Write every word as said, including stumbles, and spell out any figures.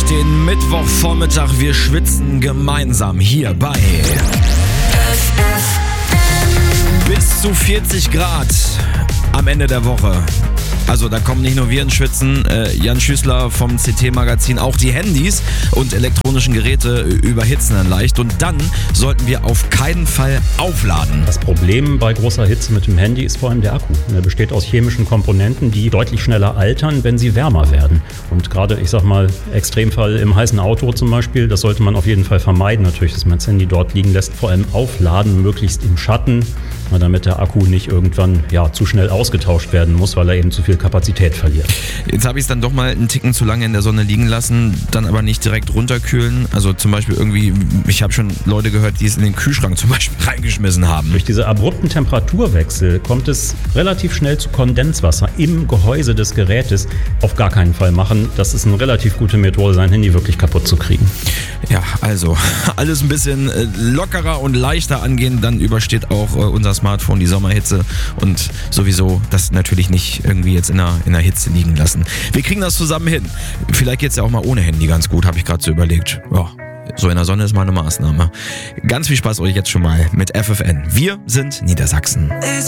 Den Mittwochvormittag, wir schwitzen gemeinsam hier bei F F M. Bis zu vierzig Grad am Ende der Woche. Also da kommen nicht nur wir ins Schwitzen, äh, Jan Schüßler vom C T-Magazin, auch die Handys und elektronischen Geräte überhitzen dann leicht. Und dann sollten wir auf keinen Fall aufladen. Das Problem bei großer Hitze mit dem Handy ist vor allem der Akku. Er besteht aus chemischen Komponenten, die deutlich schneller altern, wenn sie wärmer werden. Und gerade, ich sag mal, Extremfall im heißen Auto zum Beispiel, das sollte man auf jeden Fall vermeiden natürlich, dass man das Handy dort liegen lässt. Vor allem aufladen, möglichst im Schatten, damit der Akku nicht irgendwann ja, zu schnell ausgetauscht werden muss, weil er eben zu viel Kapazität verliert. Jetzt habe ich es dann doch mal einen Ticken zu lange in der Sonne liegen lassen, dann aber nicht direkt runterkühlen. Also zum Beispiel irgendwie, ich habe schon Leute gehört, die es in den Kühlschrank zum Beispiel reingeschmissen haben. Durch diese abrupten Temperaturwechsel kommt es relativ schnell zu Kondenswasser im Gehäuse des Gerätes. Auf gar keinen Fall machen. Das ist eine relativ gute Methode, sein Handy wirklich kaputt zu kriegen. Ja, also alles ein bisschen lockerer und leichter angehen, dann übersteht auch unser Smartphone die Sommerhitze und sowieso das natürlich nicht irgendwie jetzt in der, in der Hitze liegen lassen. Wir kriegen das zusammen hin. Vielleicht geht's ja auch mal ohne Handy ganz gut, habe ich gerade so überlegt. Ja, so in der Sonne ist mal eine Maßnahme. Ganz viel Spaß euch jetzt schon mal mit F F N. Wir sind Niedersachsen.